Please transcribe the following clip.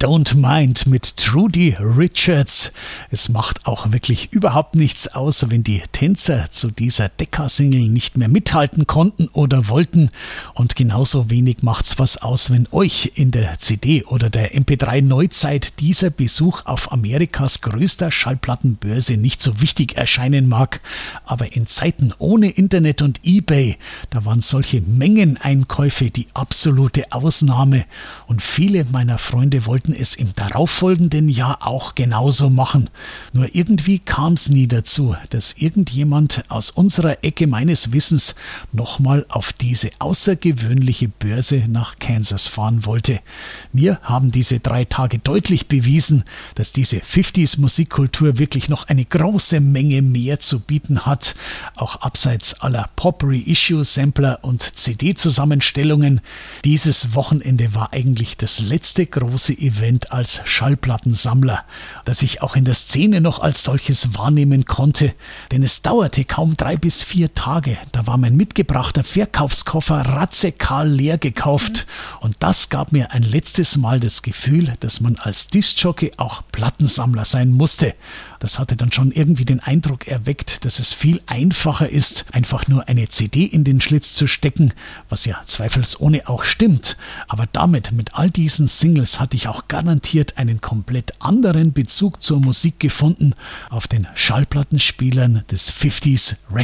Don't Mind mit Trudy Richards. Es macht auch wirklich überhaupt nichts aus, wenn die Tänzer zu dieser Decca-Single nicht mehr mithalten konnten oder wollten. Und genauso wenig macht's was aus, wenn euch in der CD oder der MP3-Neuzeit dieser Besuch auf Amerikas größter Schallplattenbörse nicht so wichtig erscheinen mag. Aber in Zeiten ohne Internet und eBay, da waren solche Mengeneinkäufe die absolute Ausnahme. Und viele meiner Freunde wollten es im darauffolgenden Jahr auch genauso machen. Nur irgendwie kam es nie dazu, dass irgendjemand aus unserer Ecke meines Wissens nochmal auf diese außergewöhnliche Börse nach Kansas fahren wollte. Mir haben diese 3 Tage deutlich bewiesen, dass diese 50s-Musikkultur wirklich noch eine große Menge mehr zu bieten hat, auch abseits aller Pop-Reissue-Sampler und CD-Zusammenstellungen. Dieses Wochenende war eigentlich das letzte große Event als Schallplattensammler, das ich auch in der Szene noch als solches wahrnehmen konnte, denn es dauerte kaum 3 bis 4 Tage, da war mein mitgebrachter Verkaufskoffer radikal leer gekauft und das gab mir ein letztes Mal das Gefühl, dass man als Diskjockey auch Plattensammler sein musste. Das hatte dann schon irgendwie den Eindruck erweckt, dass es viel einfacher ist, einfach nur eine CD in den Schlitz zu stecken, was ja zweifelsohne auch stimmt. Aber damit, mit all diesen Singles, hatte ich auch garantiert einen komplett anderen Bezug zur Musik gefunden auf den Schallplattenspielern des 50s Record